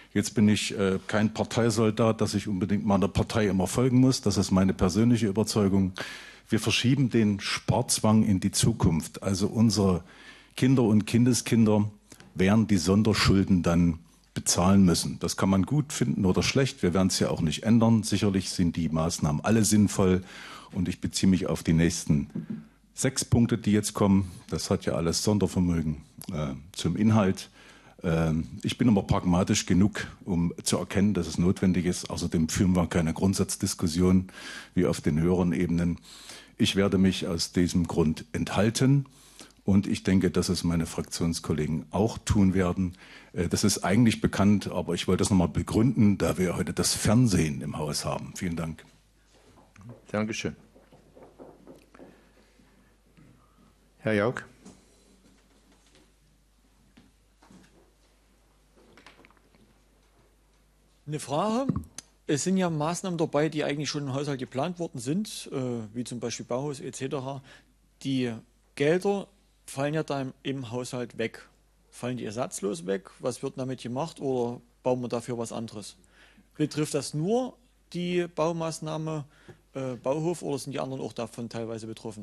Jetzt bin ich kein Parteisoldat, dass ich unbedingt meiner Partei immer folgen muss. Das ist meine persönliche Überzeugung. Wir verschieben den Sparzwang in die Zukunft. Also unsere Kinder und Kindeskinder werden die Sonderschulden dann bezahlen müssen. Das kann man gut finden oder schlecht. Wir werden es ja auch nicht ändern. Sicherlich sind die Maßnahmen alle sinnvoll. Und ich beziehe mich auf die nächsten 6 Punkte, die jetzt kommen. Das hat ja alles Sondervermögen zum Inhalt. Ich bin aber pragmatisch genug, um zu erkennen, dass es notwendig ist. Außerdem führen wir keine Grundsatzdiskussion wie auf den höheren Ebenen. Ich werde mich aus diesem Grund enthalten. Und ich denke, dass es meine Fraktionskollegen auch tun werden. Das ist eigentlich bekannt, aber ich wollte das nochmal begründen, da wir heute das Fernsehen im Haus haben. Vielen Dank. Dankeschön. Herr Jauch. Eine Frage. Es sind ja Maßnahmen dabei, die eigentlich schon im Haushalt geplant worden sind, wie zum Beispiel Bauhaus etc. Die Gelder fallen ja dann im Haushalt weg. Fallen die ersatzlos weg? Was wird damit gemacht oder bauen wir dafür was anderes? Betrifft das nur die Baumaßnahme Bauhof oder sind die anderen auch davon teilweise betroffen?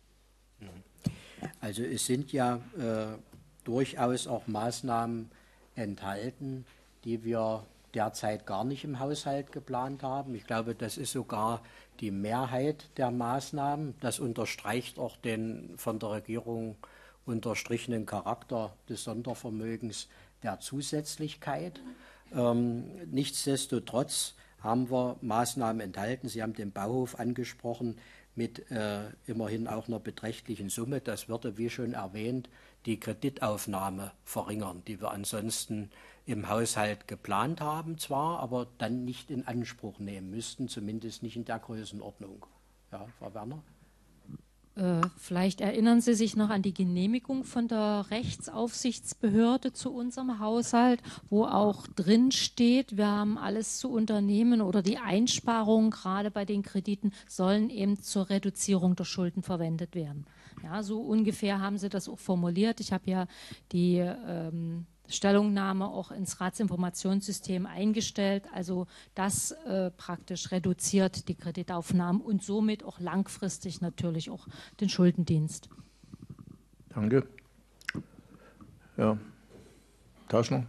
Also es sind ja durchaus auch Maßnahmen enthalten, die wir derzeit gar nicht im Haushalt geplant haben. Ich glaube, das ist sogar die Mehrheit der Maßnahmen. Das unterstreicht auch den von der Regierung unterstrichenen Charakter des Sondervermögens der Zusätzlichkeit. Nichtsdestotrotz haben wir Maßnahmen enthalten. Sie haben den Bauhof angesprochen mit immerhin auch einer beträchtlichen Summe. Das würde, wie schon erwähnt, die Kreditaufnahme verringern, die wir ansonsten im Haushalt geplant haben zwar, aber dann nicht in Anspruch nehmen müssten, zumindest nicht in der Größenordnung. Ja, Frau Werner? Vielleicht erinnern Sie sich noch an die Genehmigung von der Rechtsaufsichtsbehörde zu unserem Haushalt, wo auch drin steht, wir haben alles zu unternehmen oder die Einsparungen gerade bei den Krediten sollen eben zur Reduzierung der Schulden verwendet werden. Ja, so ungefähr haben Sie das auch formuliert. Ich habe ja die Stellungnahme auch ins Ratsinformationssystem eingestellt. Also das praktisch reduziert die Kreditaufnahmen und somit auch langfristig natürlich auch den Schuldendienst. Danke. Ja, Tauschner.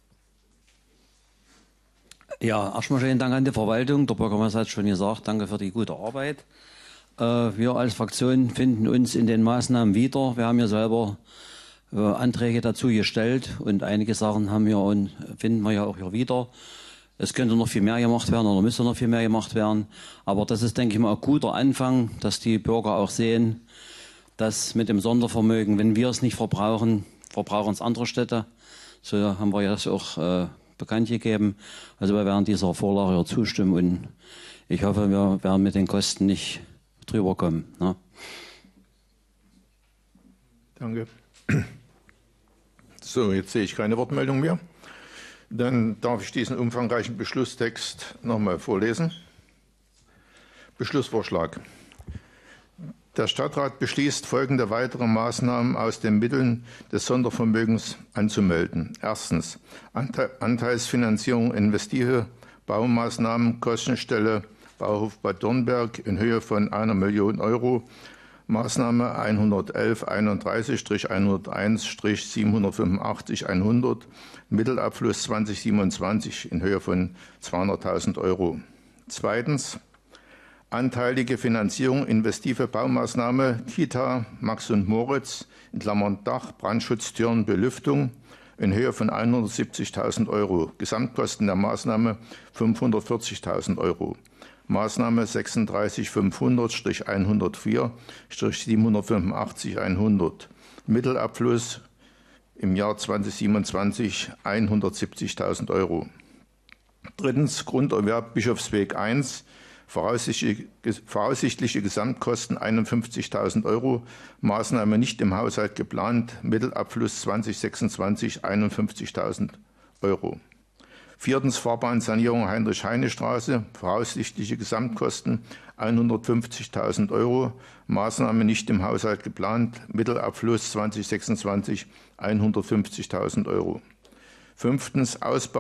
Ja, erstmal schönen Dank an die Verwaltung. Der Bürgermeister hat schon gesagt, danke für die gute Arbeit. Wir als Fraktion finden uns in den Maßnahmen wieder. Wir haben ja selber Anträge dazu gestellt und einige Sachen haben wir und finden wir ja auch hier wieder. Es könnte noch viel mehr gemacht werden oder müsste noch viel mehr gemacht werden. Aber das ist, denke ich mal, ein guter Anfang, dass die Bürger auch sehen, dass mit dem Sondervermögen, wenn wir es nicht verbrauchen, verbrauchen es andere Städte. So haben wir ja das auch bekannt gegeben. Also wir werden dieser Vorlage zustimmen und ich hoffe, wir werden mit den Kosten nicht drüber kommen. Ne? Danke. So, jetzt sehe ich keine Wortmeldung mehr. Dann darf ich diesen umfangreichen Beschlusstext nochmal vorlesen. Beschlussvorschlag. Der Stadtrat beschließt, folgende weitere Maßnahmen aus den Mitteln des Sondervermögens anzumelden. Erstens, Anteilsfinanzierung investive Baumaßnahmen, Kostenstelle Bauhof Bad Dornberg in Höhe von 1 Million Euro. Maßnahme 111-31-101-785-100, Mittelabfluss 2027 in Höhe von 200.000 Euro. Zweitens, anteilige Finanzierung investive Baumaßnahme Kita Max und Moritz in Klammern Dach, Brandschutztüren, Belüftung in Höhe von 170.000 Euro. Gesamtkosten der Maßnahme 540.000 Euro. Maßnahme 36504-104-785-100. Mittelabfluss im Jahr 2027 170.000 Euro. Drittens, Grunderwerb Bischofsweg 1, voraussichtliche Gesamtkosten 51.000 Euro, Maßnahme nicht im Haushalt geplant, Mittelabfluss 2026 51.000 Euro. Viertens, Fahrbahnsanierung Heinrich-Heine-Straße, voraussichtliche Gesamtkosten 150.000 Euro, Maßnahme nicht im Haushalt geplant, Mittelabfluss 2026 150.000 Euro. Fünftens, Ausbau